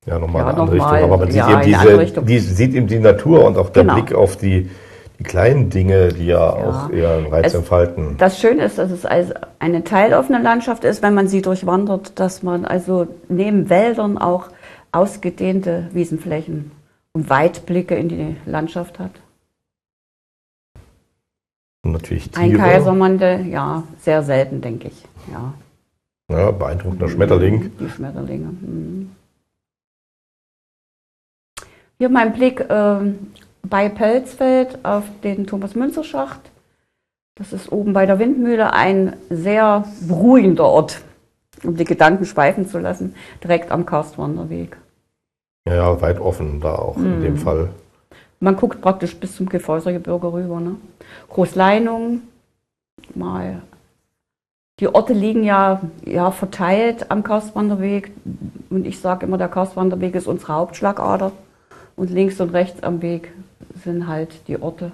Ja, nochmal Ja, eine andere nochmal, Richtung. Aber man sieht ja, eben eine andere Richtung. sieht eben die Natur und auch der Genau. Blick auf die kleinen Dinge, die ja auch eher einen Reiz entfalten. Das Schöne ist, dass es also eine teiloffene Landschaft ist, wenn man sie durchwandert, dass man also neben Wäldern auch ausgedehnte Wiesenflächen und Weitblicke in die Landschaft hat. Und natürlich Tiere. Ein Kaisermande, ja, sehr selten, denke ich. Ja. Ja, beeindruckender Schmetterling. Die Schmetterlinge. Hier mein Blick bei Pelzfeld auf den Thomas-Münzer-Schacht. Das ist oben bei der Windmühle ein sehr beruhigender Ort, um die Gedanken schweifen zu lassen, direkt am Karstwanderweg. Ja, weit offen da auch in dem Fall. Man guckt praktisch bis zum Gesäusergebirge rüber. Ne? Großleinung, mal. Die Orte liegen ja verteilt am Karstwanderweg. Und ich sage immer, der Karstwanderweg ist unsere Hauptschlagader. Und links und rechts am Weg sind halt die Orte.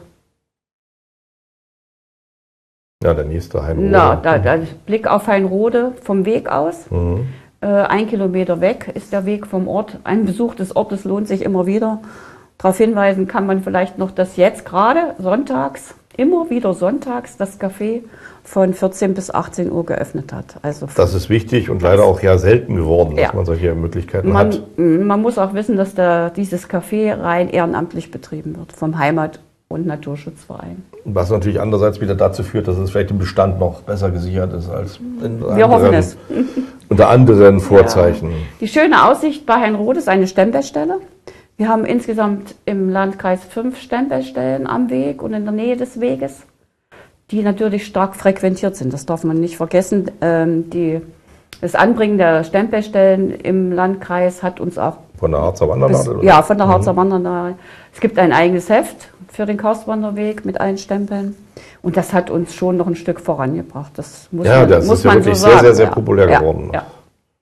Ja, der nächste Heinrode. Na, da Blick auf Heinrode vom Weg aus. 1 Kilometer weg ist der Weg vom Ort. Ein Besuch des Ortes lohnt sich immer wieder. Darauf hinweisen kann man vielleicht noch, dass jetzt gerade sonntags, immer wieder sonntags, das Café von 14 bis 18 Uhr geöffnet hat. Also das ist wichtig und leider auch ja selten geworden, dass man solche Möglichkeiten hat. Man muss auch wissen, dass dieses Café rein ehrenamtlich betrieben wird, vom Heimat- und Naturschutzverein. Was natürlich andererseits wieder dazu führt, dass es vielleicht im Bestand noch besser gesichert ist als unter anderen Vorzeichen. Ja. Die schöne Aussicht bei Heinrode ist eine Stempelstelle. Wir haben insgesamt im Landkreis 5 Stempelstellen am Weg und in der Nähe des Weges, die natürlich stark frequentiert sind. Das darf man nicht vergessen. Das Anbringen der Stempelstellen im Landkreis hat uns auch... Von der Harzer Wandernadel? Ja, von der Harzer Wandernadel. Es gibt ein eigenes Heft für den Karstwanderweg mit allen Stempeln. Und das hat uns schon noch ein Stück vorangebracht. Das muss man ist ja wirklich so sagen. sehr, sehr populär geworden. Ja.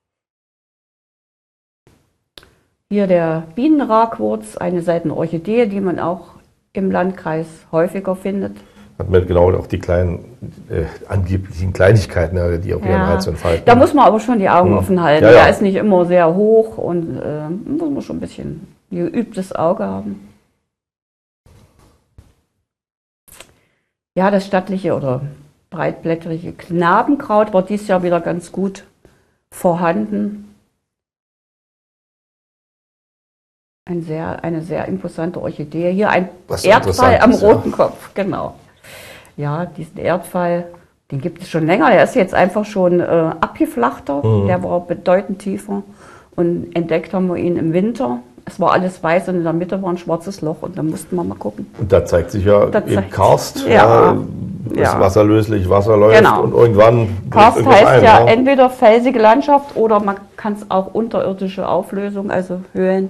Hier der Bienenragwurz, eine seltene Orchidee, die man auch im Landkreis häufiger findet. Hat man genau auch die kleinen angeblichen Kleinigkeiten, die auch ihren Reiz entfalten. Da muss man aber schon die Augen offen halten. Ja, ja. Der ist nicht immer sehr hoch und muss man schon ein bisschen geübtes Auge haben. Ja, das stattliche oder breitblättrige Knabenkraut war dieses Jahr wieder ganz gut vorhanden. Eine sehr imposante Orchidee. Hier ein Erdfall am roten Kopf, genau. Ja, diesen Erdfall, den gibt es schon länger. Der ist jetzt einfach schon abgeflachter. Der war bedeutend tiefer. Und entdeckt haben wir ihn im Winter. Es war alles weiß und in der Mitte war ein schwarzes Loch und da mussten wir mal gucken. Und da zeigt sich ja im Karst, ist wasserlöslich, Wasser läuft und irgendwann... Karst heißt entweder felsige Landschaft oder man kann es auch unterirdische Auflösung, also Höhlen.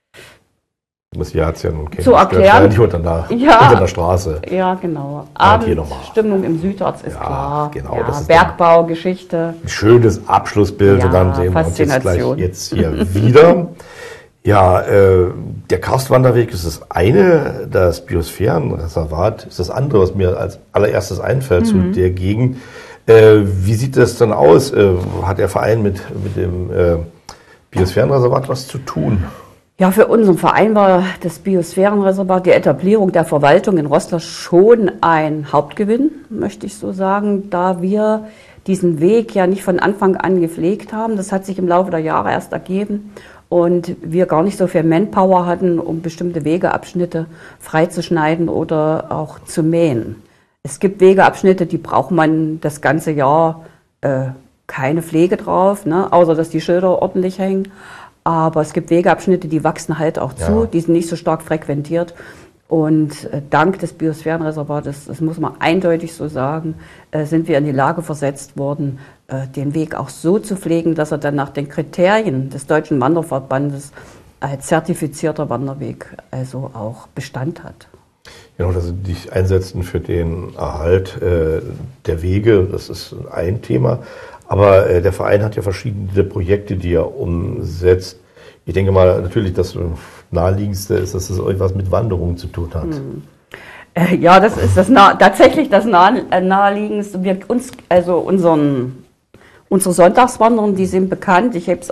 Das hier hat es ja nun zu erklären. Nicht unter der Straße. Ja, genau. Abendstimmung im Südharz ist klar. Genau, ja, das ist Bergbau, Geschichte. Ein schönes Abschlussbild und dann sehen wir uns jetzt hier wieder. Ja, der Karstwanderweg ist das eine, das Biosphärenreservat ist das andere, was mir als allererstes einfällt zu der Gegend. Wie sieht das dann aus? Hat der Verein mit dem Biosphärenreservat was zu tun? Ja, für unseren Verein war das Biosphärenreservat, die Etablierung der Verwaltung in Roßla schon ein Hauptgewinn, möchte ich so sagen, da wir diesen Weg ja nicht von Anfang an gepflegt haben. Das hat sich im Laufe der Jahre erst ergeben und wir gar nicht so viel Manpower hatten, um bestimmte Wegeabschnitte freizuschneiden oder auch zu mähen. Es gibt Wegeabschnitte, die braucht man das ganze Jahr keine Pflege drauf, ne, außer dass die Schilder ordentlich hängen. Aber es gibt Wegeabschnitte, die wachsen halt auch zu, die sind nicht so stark frequentiert. Und dank des Biosphärenreservates, das muss man eindeutig so sagen, sind wir in die Lage versetzt worden, den Weg auch so zu pflegen, dass er dann nach den Kriterien des Deutschen Wanderverbandes als zertifizierter Wanderweg also auch Bestand hat. Genau, dass Sie sich einsetzen für den Erhalt der Wege, das ist ein Thema. Aber der Verein hat ja verschiedene Projekte, die er umsetzt. Ich denke mal natürlich, das Naheliegendste ist, dass es irgendwas mit Wanderungen zu tun hat. Ja, das ist tatsächlich das Naheliegendste. Unsere Sonntagswanderungen, die sind bekannt. Ich habe es